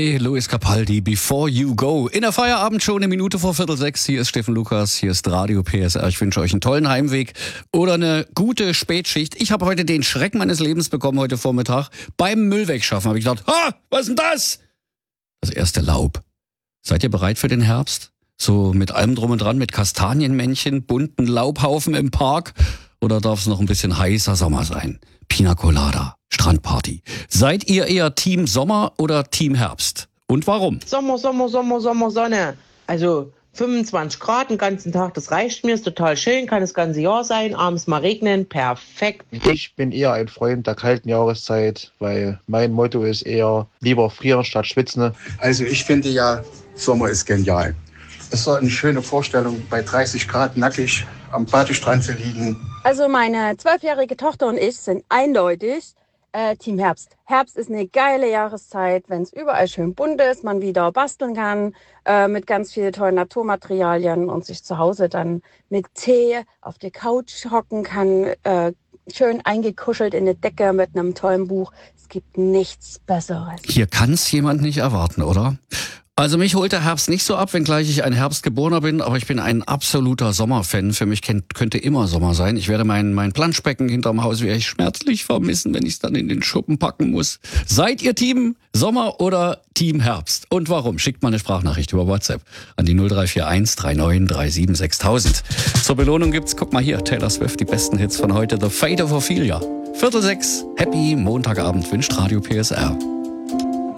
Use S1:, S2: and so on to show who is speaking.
S1: Hey, Luis Capaldi, Before You Go. In der Feierabendshow, 5:45. Hier ist Steffen Lukas, hier ist Radio PSR. Ich wünsche euch einen tollen Heimweg oder eine gute Spätschicht. Ich habe heute den Schreck meines Lebens bekommen, heute Vormittag. Beim Müllwegschaffen habe ich gedacht, was ist denn das? Das erste Laub. Seid ihr bereit für den Herbst? So mit allem drum und dran, mit Kastanienmännchen, bunten Laubhaufen im Park? Oder darf es noch ein bisschen heißer Sommer sein? Pina Colada, Strandparty. Seid ihr eher Team Sommer oder Team Herbst? Und warum?
S2: Sommer, Sonne. Also 25 Grad den ganzen Tag, das reicht mir, ist total schön, kann das ganze Jahr sein, abends mal regnen, perfekt.
S3: Ich bin eher ein Freund der kalten Jahreszeit, weil mein Motto ist eher lieber frieren statt schwitzen.
S4: Also ich finde ja, Sommer ist genial. Es war eine schöne Vorstellung, bei 30 Grad nackig am Badestrand zu liegen.
S5: Also meine 12-jährige Tochter und ich sind eindeutig Team Herbst. Herbst ist eine geile Jahreszeit, wenn es überall schön bunt ist, man wieder basteln kann mit ganz vielen tollen Naturmaterialien und sich zu Hause dann mit Tee auf der Couch hocken kann, schön eingekuschelt in eine Decke mit einem tollen Buch. Es gibt nichts Besseres.
S1: Hier kann es jemand nicht erwarten, oder? Also mich holt der Herbst nicht so ab, wenngleich ich ein Herbstgeborener bin, aber ich bin ein absoluter Sommerfan. Für mich könnte immer Sommer sein. Ich werde mein Planschbecken hinterm Haus werde ich schmerzlich vermissen, wenn ich es dann in den Schuppen packen muss. Seid ihr Team Sommer oder Team Herbst? Und warum? Schickt mal eine Sprachnachricht über WhatsApp an die 0341 3937 6000. Zur Belohnung gibt's, guck mal hier, Taylor Swift, die besten Hits von heute, The Fate of Ophelia. 5:45, Happy Montagabend wünscht Radio PSR.